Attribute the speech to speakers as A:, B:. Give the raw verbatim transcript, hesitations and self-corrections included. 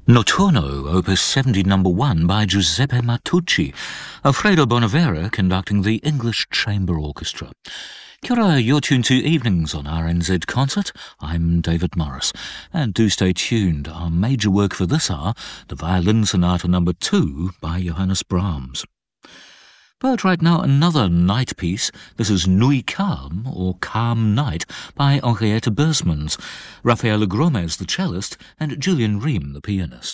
A: Notturno, Opus seventy, number one, by Giuseppe Matucci, Alfredo Bonavera conducting the English Chamber Orchestra. Kia ora, you're tuned to Evenings on R N Z Concert. I'm David Morris, and do stay tuned. Our major work for this hour, the Violin Sonata number two by Johannes Brahms. But right now, another night piece. This is Nuit Calme, or Calm Night, by Henriette Bursmans, Rafaela Gromes, the cellist, and Julian Ream, the pianist.